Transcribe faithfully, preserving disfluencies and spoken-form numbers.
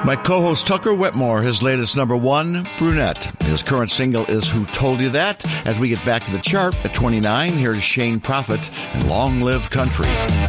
My co-host Tucker Whitmore, his latest number one, Brunette. His current single is Who Told You That? As we get back to the chart at twenty-nine, here's Shane Prophet and Long Live Country.